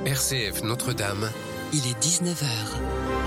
RCF Notre-Dame, il est 19h.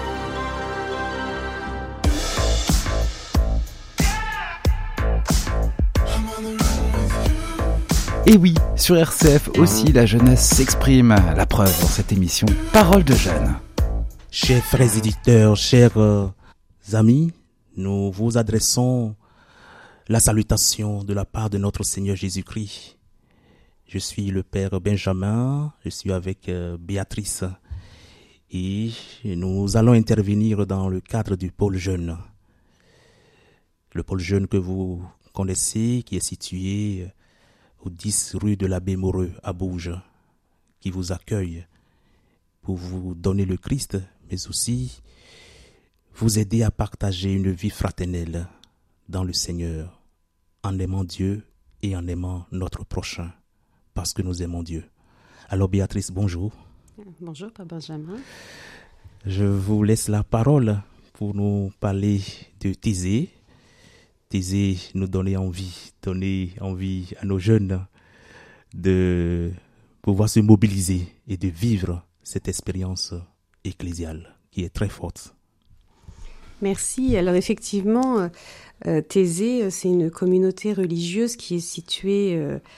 Et oui, sur RCF aussi, la jeunesse s'exprime. La preuve dans cette émission Parole de jeunes. Chers frères éditeurs, chers amis, nous vous adressons la salutation de la part de notre Seigneur Jésus-Christ. Je suis le Père Benjamin, je suis avec Béatrice et nous allons intervenir dans le cadre du pôle jeune. Le pôle jeune que vous connaissez, qui est situé au 10 rue de l'Abbé Moreux à Bourges, qui vous accueille pour vous donner le Christ, mais aussi vous aider à partager une vie fraternelle dans le Seigneur, en aimant Dieu et en aimant notre prochain, parce que nous aimons Dieu. Alors Béatrice, bonjour. Bonjour, Père Benjamin. Je vous laisse la parole pour nous parler de Thésée. Thésée nous donner envie à nos jeunes de pouvoir se mobiliser et de vivre cette expérience ecclésiale qui est très forte. Merci. Alors effectivement, Thésée, c'est une communauté religieuse qui est située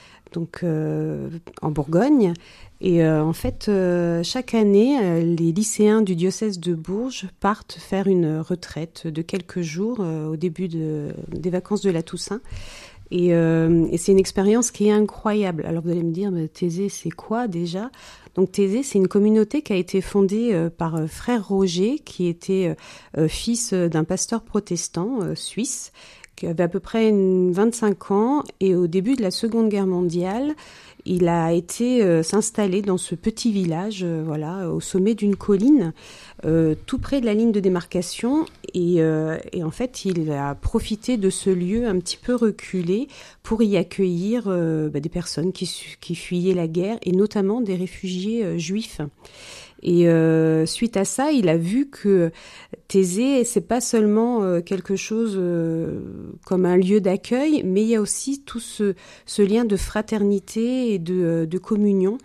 en Bourgogne. Et en fait, chaque année, les lycéens du diocèse de Bourges partent faire une retraite de quelques jours au début des vacances de la Toussaint. Et c'est une expérience qui est incroyable. Alors vous allez me dire, mais Thésée, c'est quoi déjà ? Donc Thésée, c'est une communauté qui a été fondée par frère Roger, qui était fils d'un pasteur protestant suisse, qui avait à peu près 25 ans. Et au début de la Seconde Guerre mondiale, il a été s'installer dans ce petit village, au sommet d'une colline, tout près de la ligne de démarcation. Et en fait, il a profité de ce lieu un petit peu reculé pour y accueillir des personnes qui fuyaient la guerre, et notamment des réfugiés juifs. Et suite à ça, il a vu que Thésée, c'est pas seulement quelque chose comme un lieu d'accueil, mais il y a aussi tout ce lien de fraternité et de communion.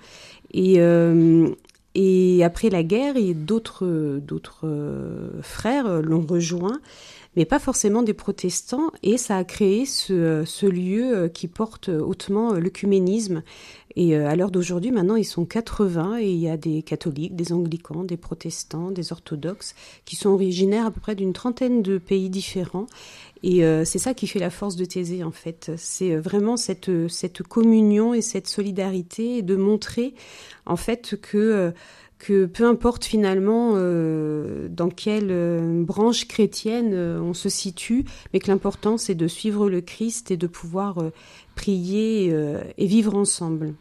Et après la guerre, d'autres frères l'ont rejoint, mais pas forcément des protestants, et ça a créé ce lieu qui porte hautement l'œcuménisme. Et à l'heure d'aujourd'hui, maintenant, ils sont 80, et il y a des catholiques, des anglicans, des protestants, des orthodoxes, qui sont originaires à peu près d'une trentaine de pays différents. Et c'est ça qui fait la force de Thésée, en fait. C'est vraiment cette communion et cette solidarité, et de montrer, en fait, que peu importe finalement dans quelle branche chrétienne on se situe, mais que l'important, c'est de suivre le Christ et de pouvoir prier et vivre ensemble.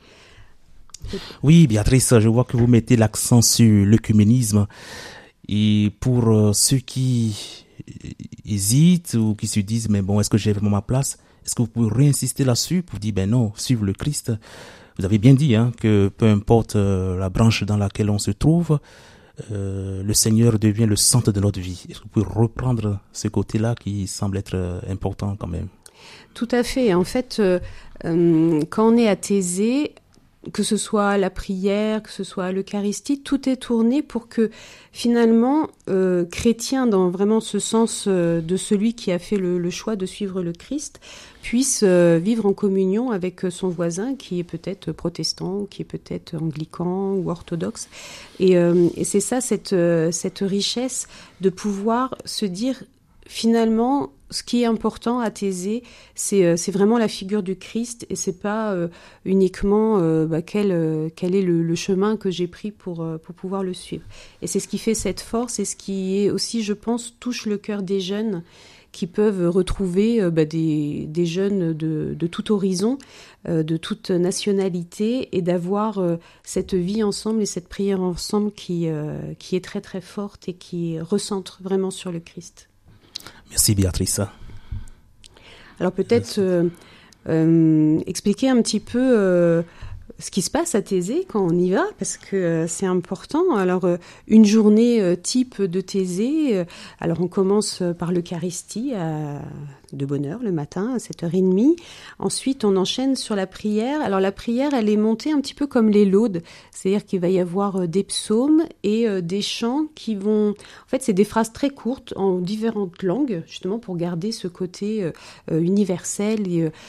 Oui, Béatrice, je vois que vous mettez l'accent sur l'œcuménisme. Et pour ceux qui hésitent ou qui se disent, mais bon, est-ce que j'ai vraiment ma place ? Est-ce que vous pouvez réinsister là-dessus pour dire, non, suivre le Christ ? Vous avez bien dit que peu importe la branche dans laquelle on se trouve, le Seigneur devient le centre de notre vie. Est-ce que vous pouvez reprendre ce côté-là qui semble être important quand même ? Tout à fait. En fait, quand on est à Thésée, que ce soit la prière, que ce soit l'Eucharistie, tout est tourné pour que finalement, chrétien dans vraiment ce sens de celui qui a fait le choix de suivre le Christ, puisse vivre en communion avec son voisin qui est peut-être protestant, ou qui est peut-être anglican ou orthodoxe. Et c'est ça, cette richesse de pouvoir se dire finalement, ce qui est important à Thésée, c'est vraiment la figure du Christ, et c'est pas uniquement quel est le chemin que j'ai pris pour pouvoir le suivre. Et c'est ce qui fait cette force, et ce qui est aussi, je pense, touche le cœur des jeunes qui peuvent retrouver des jeunes de tout horizon, de toute nationalité, et d'avoir cette vie ensemble et cette prière ensemble qui est très très forte et qui recentre vraiment sur le Christ. Merci Béatrice. Alors peut-être expliquer un petit peu ce qui se passe à Thésée quand on y va, parce que c'est important. Alors, une journée type de Thésée, alors on commence par l'Eucharistie de bonne heure le matin à 7h30. Ensuite, on enchaîne sur la prière. Alors la prière, elle est montée un petit peu comme les laudes, c'est-à-dire qu'il va y avoir des psaumes et des chants qui vont... En fait, c'est des phrases très courtes en différentes langues, justement pour garder ce côté universel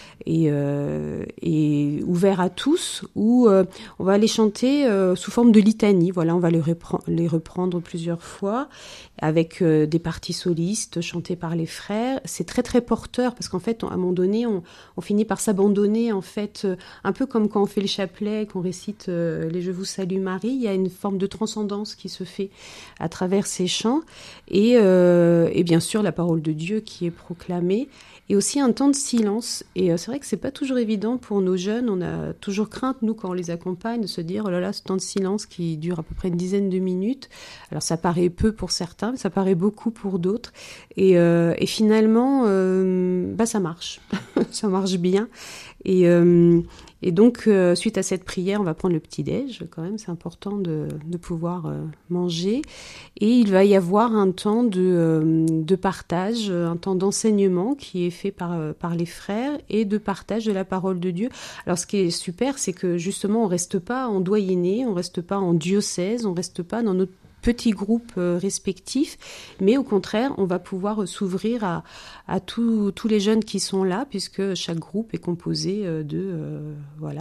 et ouvert à tous, où on va les chanter sous forme de litanie. Voilà, on va les reprendre plusieurs fois avec des parties solistes chantées par les frères. C'est très très porteur parce qu'en fait, à un moment donné, on finit par s'abandonner, en fait, un peu comme quand on fait le chapelet, qu'on récite les Je vous salue Marie. Il y a une forme de transcendance qui se fait à travers ces chants et bien sûr la parole de Dieu qui est proclamée. Et aussi un temps de silence. Et c'est vrai que c'est pas toujours évident pour nos jeunes. On a toujours crainte, nous, quand on les accompagne, de se dire, oh là là, ce temps de silence qui dure à peu près une dizaine de minutes. Alors ça paraît peu pour certains, mais ça paraît beaucoup pour d'autres. Et finalement, ça marche. Ça marche bien. Et donc, suite à cette prière, on va prendre le petit-déj, quand même, c'est important de pouvoir manger. Et il va y avoir un temps de partage, un temps d'enseignement qui est fait par les frères et de partage de la parole de Dieu. Alors, ce qui est super, c'est que justement, on reste pas en doyenné, on reste pas en diocèse, on reste pas dans notre petits groupes respectifs, mais au contraire, on va pouvoir s'ouvrir à tous les jeunes qui sont là, puisque chaque groupe est composé de